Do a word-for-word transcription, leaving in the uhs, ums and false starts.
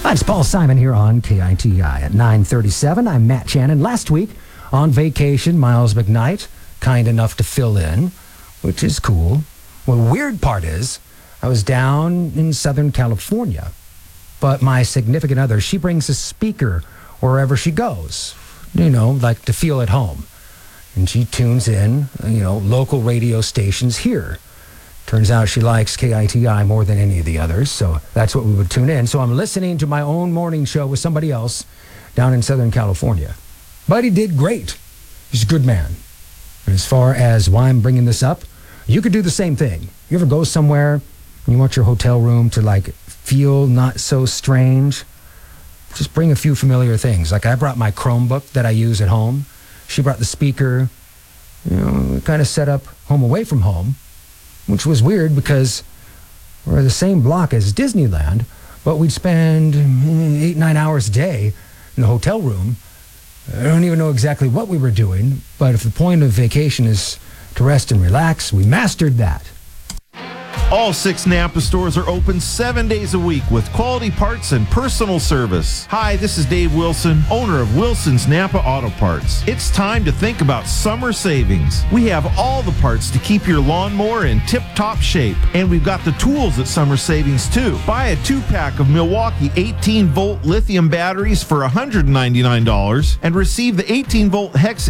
Hi, it's Paul Simon here on K I T I at nine thirty-seven. I'm Matt Shannon. Last week on vacation, Miles McKnight, kind enough to fill in, which is cool. Well, the weird part is I was down in Southern California, but my significant other, she brings a speaker wherever she goes, you know, like to feel at home. And she tunes in, you know, local radio stations here. Turns out she likes K I T I more than any of the others, so that's what we would tune in. So I'm listening to my own morning show with somebody else down in Southern California. But he did great. He's a good man. And as far as why I'm bringing this up, you could do the same thing. You ever go somewhere and you want your hotel room to, like, feel not so strange? Just bring a few familiar things. Like I brought my Chromebook that I use at home. She brought the speaker. You know, kind of set up home away from home, which was weird because we're the same block as Disneyland, but we'd spend eight, nine hours a day in the hotel room. I don't even know exactly what we were doing, but if the point of vacation is to rest and relax, we mastered that. All six Napa stores are open seven days a week with quality parts and personal service. Hi, this is Dave Wilson, owner of Wilson's Napa Auto Parts. It's time to think about summer savings. We have all the parts to keep your lawnmower in tip-top shape, and we've got the tools at summer savings too. Buy a two-pack of Milwaukee eighteen volt lithium batteries for one hundred ninety-nine dollars and receive the eighteen volt Hex